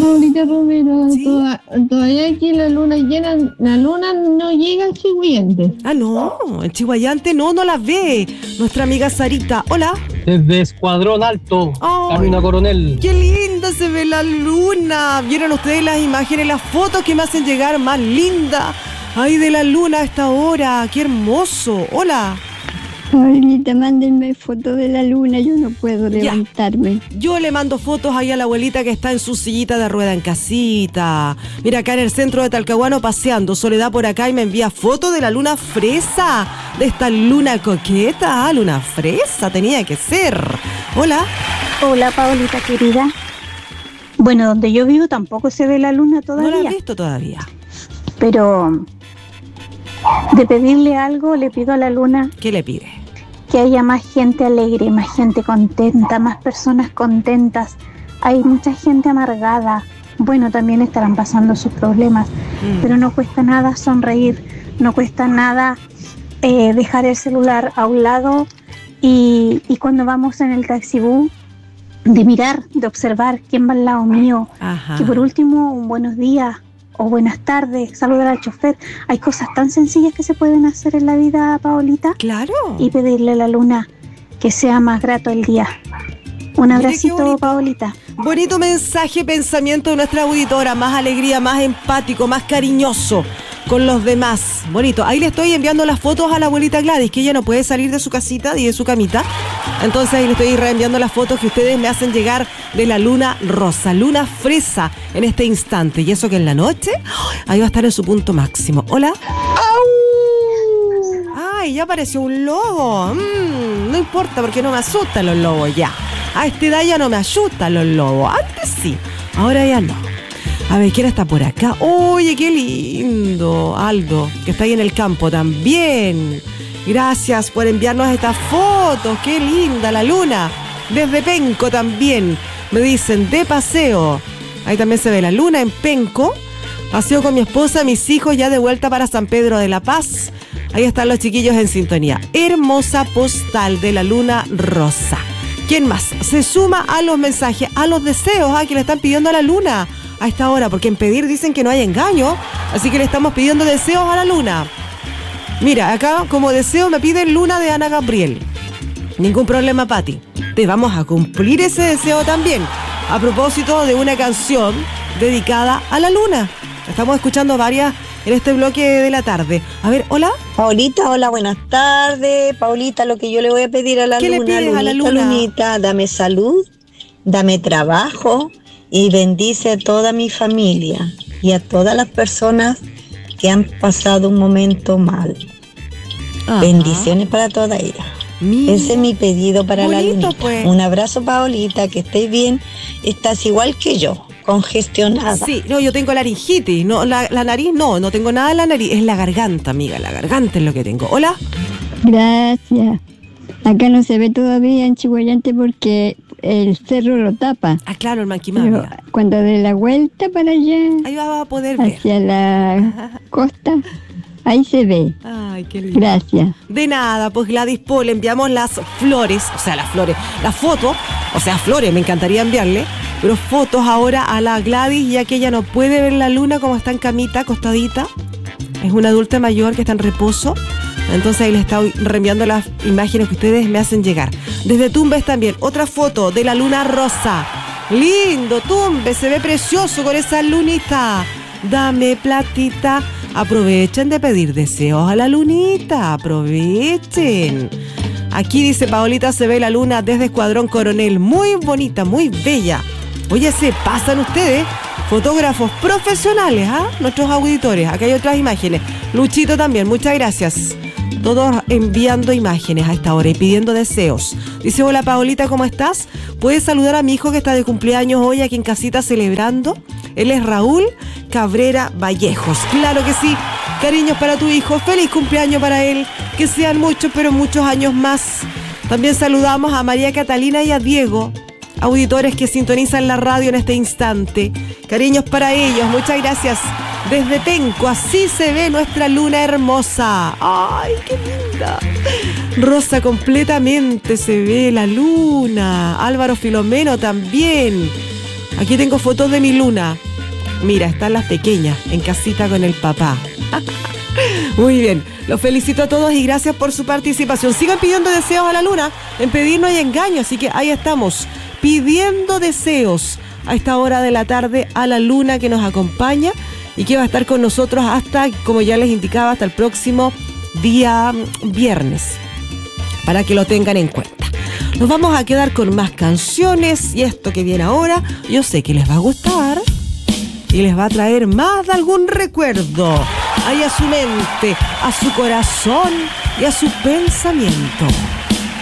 Paulita Romero, ¿Sí? todavía aquí la luna llena, la luna no llega al Chihuayante. Ah, no, en Chihuayante no la ve. Nuestra amiga Sarita. Hola. Desde Escuadrón Alto, Ay, Carolina Coronel. ¡Qué linda se ve la luna! ¿Vieron ustedes las imágenes, las fotos que me hacen llegar más linda? ¡Ay, de la luna a esta hora! ¡Qué hermoso! ¡Hola! Paulita, mándenme fotos de la luna, yo no puedo levantarme. Yo le mando fotos ahí a la abuelita que está en su sillita de rueda en casita. Mira, acá en el centro de Talcahuano paseando. Soledad por acá y me envía fotos de la luna fresa. De esta luna coqueta. Ah, luna fresa tenía que ser. Hola. Hola, Paulita querida. Bueno, donde yo vivo tampoco se ve la luna todavía. No la has visto todavía. Pero de pedirle algo, le pido a la luna ¿Qué le pide? que haya más gente alegre, más gente contenta, más personas contentas. Hay mucha gente amargada. Bueno, también estarán pasando sus problemas, pero no cuesta nada sonreír, no cuesta nada dejar el celular a un lado y cuando vamos en el taxibús, de mirar, de observar quién va al lado mío. Ajá. Que por último, un buenos días o buenas tardes, saludar al chofer. Hay cosas tan sencillas que se pueden hacer en la vida, Paolita. Claro. Y pedirle a la luna que sea más grato el día. Un abracito, Paolita. Bonito mensaje, pensamiento de nuestra auditora. Más alegría, más empático, más cariñoso con los demás. Bonito. Ahí le estoy enviando las fotos a la abuelita Gladys, que ella no puede salir de su casita y de su camita. Entonces ahí le estoy reenviando las fotos que ustedes me hacen llegar de la luna rosa, luna fresa en este instante. Y eso que en la noche, ahí va a estar en su punto máximo. Hola. ¡Ay, ya apareció un lobo! No importa porque no me asustan los lobos ya. A esta edad ya no me asustan los lobos. Antes sí, ahora ya no. A ver, ¿quién está por acá? Oye, qué lindo. Aldo, que está ahí en el campo también. Gracias por enviarnos estas fotos. Qué linda la luna. Desde Penco también. Me dicen, de paseo. Ahí también se ve la luna en Penco. Paseo con mi esposa, mis hijos, ya de vuelta para San Pedro de la Paz. Ahí están los chiquillos en sintonía. Hermosa postal de la luna rosa. ¿Quién más? Se suma a los mensajes, a los deseos que le están pidiendo a la luna a esta hora, porque en pedir dicen que no hay engaño, así que le estamos pidiendo deseos a la luna. Mira, acá como deseo me piden Luna de Ana Gabriel. Ningún problema, Pati. Te vamos a cumplir ese deseo también, a propósito de una canción dedicada a la luna. Estamos escuchando varias en este bloque de la tarde. A ver, hola. Paulita, hola, buenas tardes. Paulita, lo que yo le voy a pedir a la ¿Qué luna, le pides lunita, a la luna? lunita, dame salud, dame trabajo y bendice a toda mi familia y a todas las personas que han pasado un momento mal. Ajá. Bendiciones para todas ellas. Mira. Ese es mi pedido para la Bonito, lunita. pues. Un abrazo, Paulita, que estés bien. Estás igual que yo, congestionada. Sí, no, yo tengo laringitis, no, la nariz no tengo nada en la nariz, es la garganta, amiga, la garganta es lo que tengo. Hola. Gracias. Acá no se ve todavía en Chihuayante porque el cerro lo tapa. Ah, claro, el Pero Manquimabia. cuando dé la vuelta para allá, Ahí va a poder ver. hacia la costa, ahí se ve. Ay, qué lindo. Gracias. De nada, pues Gladys Paul, le enviamos las flores, las fotos, flores, me encantaría enviarle, pero fotos ahora a la Gladys, ya que ella no puede ver la luna como está en camita, acostadita. Es una adulta mayor que está en reposo. Entonces ahí le estoy reenviando las imágenes que ustedes me hacen llegar. Desde Tumbes también, otra foto de la luna rosa. Lindo, Tumbes, se ve precioso con esa lunita. Dame platita. Aprovechen de pedir deseos a la lunita, aprovechen. Aquí dice Paolita, se ve la luna desde Escuadrón Coronel. Muy bonita, muy bella. Oye, se pasan ustedes, fotógrafos profesionales, nuestros auditores. Acá hay otras imágenes. Luchito también, muchas gracias. Todos enviando imágenes a esta hora y pidiendo deseos. Dice, hola Paolita, ¿cómo estás? ¿Puedes saludar a mi hijo que está de cumpleaños hoy aquí en casita celebrando? Él es Raúl Cabrera Vallejos. Claro que sí. Cariños para tu hijo. Feliz cumpleaños para él. Que sean muchos, pero muchos años más. También saludamos a María Catalina y a Diego, auditores que sintonizan la radio en este instante. Cariños para ellos. Muchas gracias. Desde Penco, así se ve nuestra luna hermosa. ¡Ay, qué linda! Rosa completamente se ve la luna. Álvaro Filomeno también. Aquí tengo fotos de mi luna. Mira, están las pequeñas en casita con el papá. Muy bien, los felicito a todos y gracias por su participación. Sigan pidiendo deseos a la luna. En pedir no hay engaño, así que ahí estamos, pidiendo deseos a esta hora de la tarde a la luna que nos acompaña y que va a estar con nosotros hasta, como ya les indicaba, hasta el próximo día viernes, para que lo tengan en cuenta. Nos vamos a quedar con más canciones y esto que viene ahora, yo sé que les va a gustar y les va a traer más de algún recuerdo ahí a su mente, a su corazón y a su pensamiento.